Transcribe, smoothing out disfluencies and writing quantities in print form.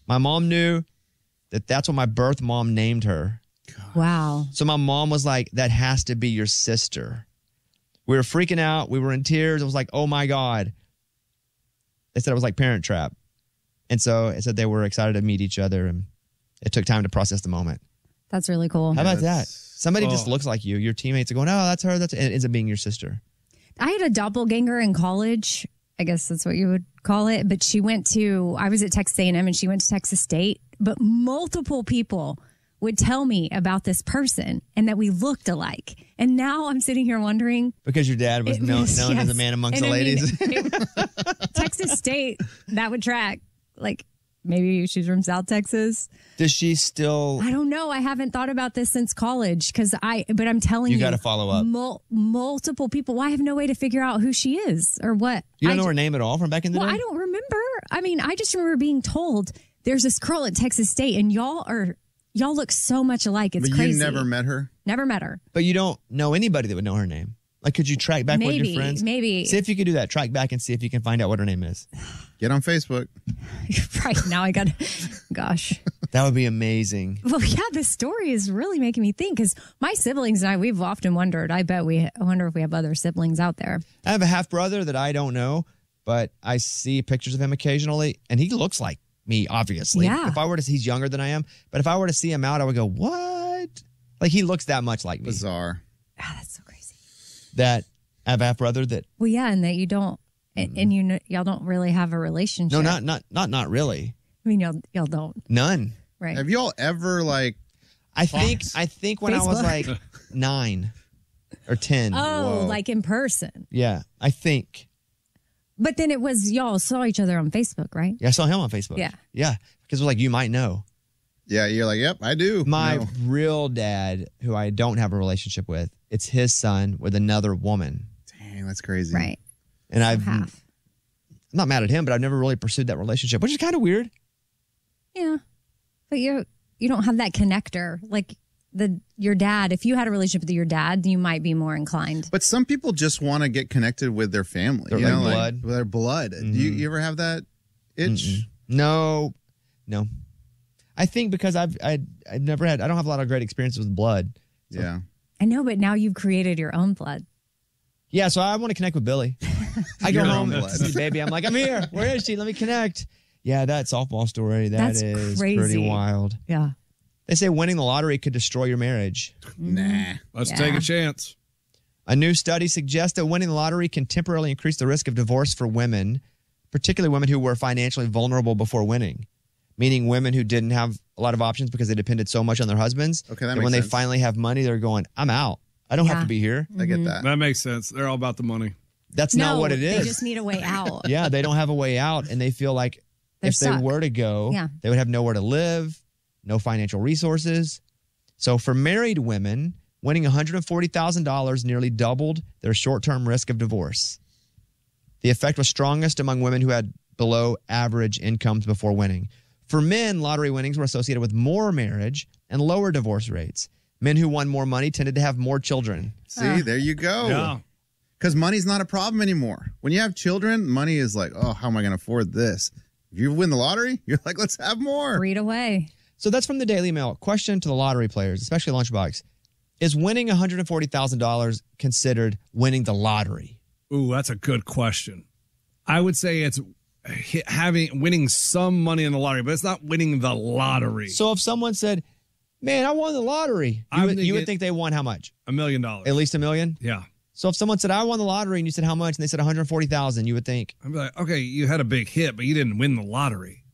My mom knew that's what my birth mom named her. Wow. So my mom was like, that has to be your sister. We were freaking out. We were in tears. It was like, oh my God. They said it was like Parent Trap. And so it said they were excited to meet each other, and it took time to process the moment. That's really cool. How about that? Somebody just looks like you. Your teammates are going, oh, that's her. And it ends up being your sister. I had a doppelganger in college. I guess that's what you would call it. But I was at Texas A&M and she went to Texas State. But multiple people would tell me about this person and that we looked alike. And now I'm sitting here wondering. Because your dad was known as a man amongst the ladies. Texas State, that would track. Like, maybe she's from South Texas. Does she still? I don't know. I haven't thought about this since college but I'm telling you. You got to follow up. Multiple people. Well, I have no way to figure out who she is or what. You don't know her name at all from back in the day? Well, I don't remember. I mean, I just remember being told there's this girl at Texas State and y'all look so much alike. It's crazy. You never met her? Never met her. But you don't know anybody that would know her name. Like, could you track back with your friends? Maybe. See if you could do that. Track back and see if you can find out what her name is. Get on Facebook. Right now I got gosh. That would be amazing. Well, yeah, this story is really making me think because my siblings and we've often wondered. I wonder if we have other siblings out there. I have a half brother that I don't know, but I see pictures of him occasionally, and he looks like me, obviously. Yeah. He's younger than I am, but if I were to see him out, I would go, what? Like, he looks that much like me. Bizarre. Oh, that's so crazy. That I have a half brother that. Well, yeah, and that you don't, and y'all don't really have a relationship. No, not really. I mean, y'all don't. None. Right. Have y'all ever I think when Facebook? I was like 9 or 10. Oh, Whoa. like in person. Yeah, I think. But then it was y'all saw each other on Facebook, right? Yeah, I saw him on Facebook. Yeah. Yeah, because it was like, you might know. Yeah, you're like, yep, I do. My real dad, who I don't have a relationship with, it's his son with another woman. Dang, that's crazy. Right. And I'm not mad at him, but I've never really pursued that relationship, which is kind of weird. Yeah. But you don't have that connector. Like your dad, if you had a relationship with your dad, you might be more inclined. But some people just want to get connected with their family. Their blood. With their blood. Mm-hmm. Do you ever have that itch? No. I think because I've never had, I don't have a lot of great experiences with blood. So. Yeah. I know, but now you've created your own blood. Yeah, so I want to connect with Billy. I go home, baby. I'm like, I'm here. Where is she? Let me connect. Yeah, that softball story, That's is crazy. Pretty wild. Yeah. They say winning the lottery could destroy your marriage. Nah. Let's take a chance. A new study suggests that winning the lottery can temporarily increase the risk of divorce for women, particularly women who were financially vulnerable before winning, meaning women who didn't have a lot of options because they depended so much on their husbands. Okay, that and makes when sense. they finally have money, they're going, I'm out. I don't have to be here. I get that. That makes sense. They're all about the money. That's not what it is. They just need a way out. Yeah, they don't have a way out, and they feel like They're if stuck. they were to go, they would have nowhere to live, no financial resources. So for married women, winning $140,000 nearly doubled their short-term risk of divorce. The effect was strongest among women who had below average incomes before winning. For men, lottery winnings were associated with more marriage and lower divorce rates. Men who won more money tended to have more children. See, there you go. Yeah. Because money's not a problem anymore. When you have children, money is like, oh, how am I going to afford this? If you win the lottery, you're like, let's have more. Read away. So that's from the Daily Mail. Question to the lottery players, especially Lunchbox. Is winning $140,000 considered winning the lottery? Ooh, that's a good question. I would say it's winning some money in the lottery, but it's not winning the lottery. So if someone said, man, I won the lottery, you would think they won how much? $1 million. At least $1 million? Yeah. So if someone said, I won the lottery, and you said how much, and they said $140,000, you would think. I'd be like, okay, you had a big hit, but you didn't win the lottery.